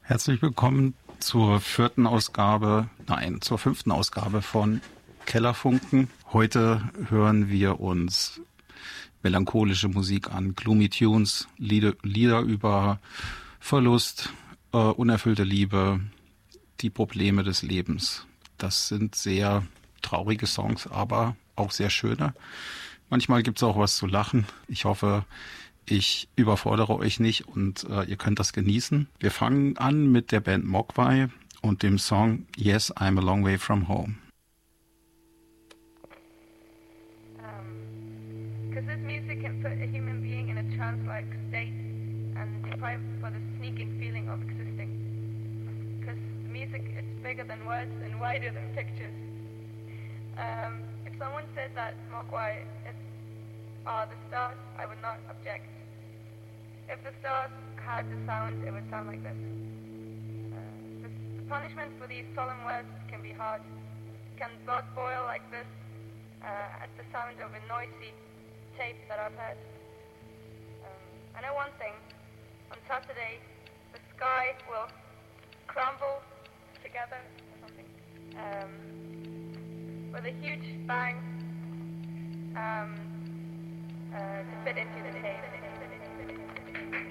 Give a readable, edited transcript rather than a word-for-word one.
Herzlich willkommen zur fünften Ausgabe von Kellerfunken. Heute hören wir uns melancholische Musik an, Gloomy Tunes, Lieder über Verlust, unerfüllte Liebe, die Probleme des Lebens. Das sind sehr traurige Songs, aber auch sehr schöne. Manchmal gibt es auch was zu lachen. Ich hoffe, ich überfordere euch nicht und ihr könnt das genießen. Wir fangen an mit der Band Mogwai und dem Song Yes, I'm a Long Way From Home. Because this music can put a human being in a trance-like state and deprive for the sneaking feeling of existing. Because music is bigger than words and wider than pictures. If someone said that Mogwai are the stars, I would not object. If the stars had the sound, it would sound like this. The punishment for these solemn words can be hard. Can blood boil like this at the sound of a noisy tape that I've heard? I know one thing. On Saturday, the sky will crumble together or something with a huge bang to fit into the tape.